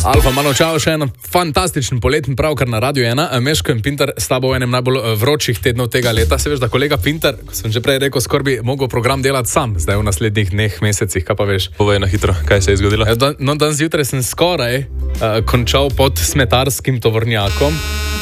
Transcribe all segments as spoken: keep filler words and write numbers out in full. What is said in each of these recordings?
Alfa, malo čao, še en fantastičen poletni pravkar na Radiu ena. Meško in Pintar s tabo v enem najbolj vročih tednov tega leta. Se veš, da kolega Pintar, ko sem že prej rekel, skoraj bi mogel program delati sam, zdaj v naslednjih dneh, mesecih, kaj pa veš? Povej na hitro, kaj se je zgodilo? Da, no, dan zjutraj sem skoraj uh, končal pod smetarskim tovornjakom.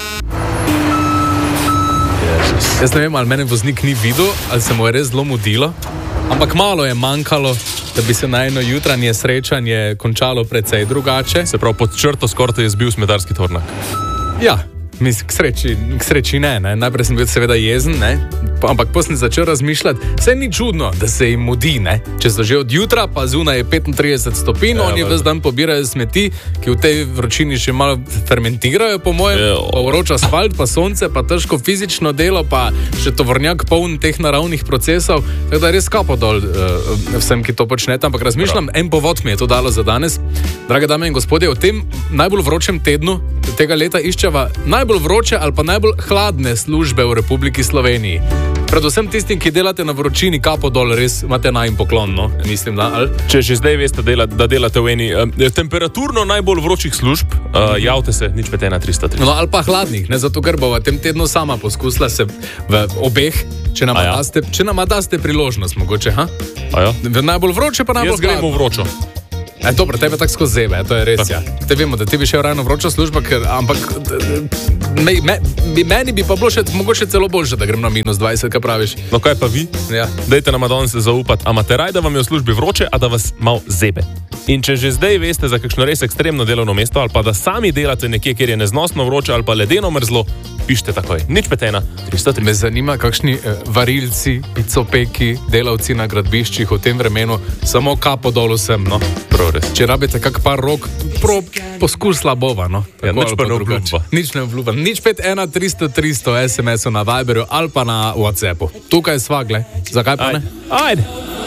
Jezus. Jaz ne vem, ali mene voznik ni videl, ali se mu je res zelo mudilo, ampak malo je manjkalo, da bi se na eno jutranje srečanje končalo precej drugače. Se pravi, pod črto skoraj te je zbil smetarski tovornjak. Ja, mislim, k sreči, k sreči ne, ne. Najprej sem bil seveda jezen, ne. Ampak potem sem začel razmišljati, vse ni čudno, da se jim mudi, ne. Če so že od jutra, pa zunaj je petintrideset stopinj, ja, oni ves dan pobirajo smeti, ki v tej vročini še malo fermentirajo, po mojem, ja, pa vroč asfalt, pa sonce, pa težko fizično delo, pa še tovornjak poln teh naravnih procesov, tako da res kapo dol uh, vsem, ki to počnete, ampak razmišljam, Prav. en povod mi je to dalo za danes. Drage dame in gospodje, v tem najbolj vročem tednu tega leta iščeva najbolj vroče ali pa najbolj hladne službe v Republiki Sloveniji. Predvsem tistim, ki delate na vročini, kapo dol, res imate najim poklon, no? Mislim, da, ali? Če že zdaj veste, da delate v eni uh, temperaturno najbolj vročih služb, uh, mm-hmm. javte se, nič pet ena tristo tri. No, ali pa hladnih, ne, zato ker bo v tem tednu sama poskusila se v obeh, če nam, ja. daste, če nam daste priložnost, mogoče, ha? Ja. V najbolj vroče, pa najbolj hladno. Jaz gremo v vročo. E, dobro, tebe tako skozi zebe, to je res, ja. Te vemo, da ti bi šel ravno vroča služba, ker, ampak me, me, meni bi pa bilo še mogoče celo boljše, da grem na minus dvajset, kaj praviš? No, kaj pa vi? Ja. Dajte nam danes zaupati, a imate raj, da vam je v službi vroče, a da vas mal zebe. In če že zdaj veste za kakšno res ekstremno delovno mesto, ali pa da sami delate nekje, kjer je neznosno vroče, ali pa ledeno mrzlo, pišite takoj. Nič pet ena tristo tri. Me zanima, kakšni eh, varilci, picopeki, delavci na gradbiščih v tem vremenu, samo kapo dol vsem, no. Res. Če rabite kak par rok, pro, poskus slabova, no. Ja, nič pa ne obljubva. Nič ne obljubva. Nič pet ena tristo tristo es em es-u na Viberju ali pa na WhatsAppu. Tukaj sva, gle. Zakaj pa ne? Ajde.